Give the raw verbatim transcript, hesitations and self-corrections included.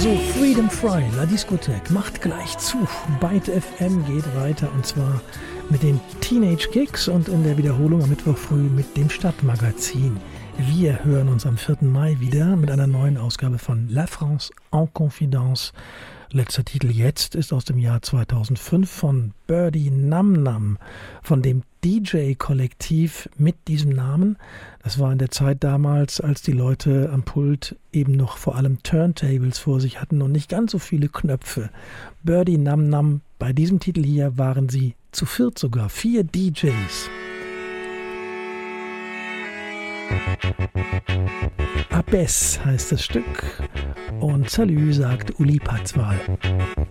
So, Freedom Fry, La Discothèque, macht gleich zu. Byte F M geht weiter und zwar mit den Teenage Kicks und in der Wiederholung am Mittwoch früh mit dem Stadtmagazin. Wir hören uns am vierten Mai wieder mit einer neuen Ausgabe von La France en Confidence. Letzter Titel jetzt ist aus dem Jahr zweitausendfünf von Birdie Nam Nam, von dem D J-Kollektiv mit diesem Namen. Das war in der Zeit damals, als die Leute am Pult eben noch vor allem Turntables vor sich hatten und nicht ganz so viele Knöpfe. Birdie Nam Nam, bei diesem Titel hier waren sie zu viert sogar, vier D Js. Abbess heißt das Stück und Salü sagt Uli Patzwal.